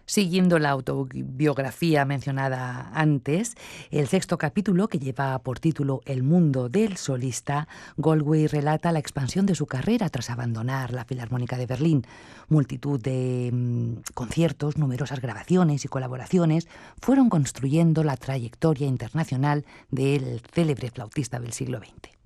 Siguiendo la autobiografía mencionada antes, el sexto capítulo, que lleva por título El mundo del solista, Goldwyn relata la expansión de su carrera tras abandonar la Filarmónica de Berlín. Multitud de conciertos, numerosas grabaciones y colaboraciones fueron construyendo la trayectoria internacional del célebre flautista del siglo XX.